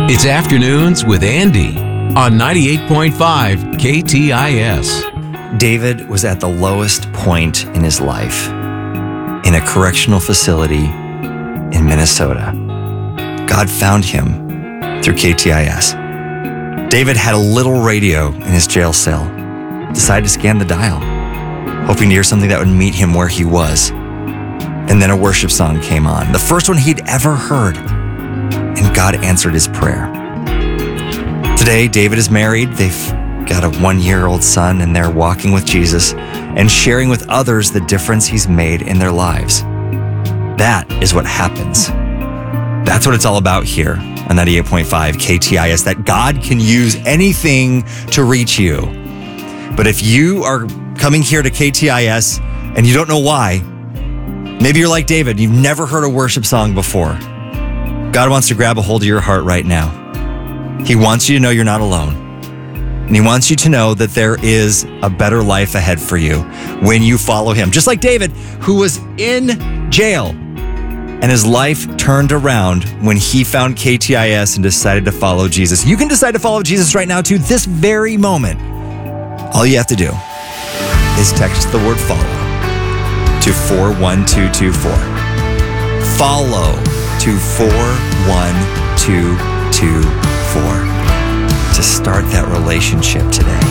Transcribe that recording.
It's Afternoons with Andy on 98.5 KTIS. David was at the lowest point in his life in a correctional facility in Minnesota. God found him through KTIS. David had a little radio in his jail cell, decided to scan the dial, hoping to hear something that would meet him where he was. And then a worship song came on, the first one he'd ever heard, and God answered his prayer. Today, David is married. They've got a 1-year-old son, and they're walking with Jesus and sharing with others the difference he's made in their lives. That is what happens. That's what it's all about here on 98.5 KTIS, that God can use anything to reach you. But if you are coming here to KTIS and you don't know why, maybe you're like David, you've never heard a worship song before. God wants to grab a hold of your heart right now. He wants you to know you're not alone. And he wants you to know that there is a better life ahead for you when you follow him. Just like David, who was in jail, and his life turned around when he found KTIS and decided to follow Jesus. You can decide to follow Jesus right now too, this very moment. All you have to do is text the word follow to 41224. Follow to 41224 to start that relationship today.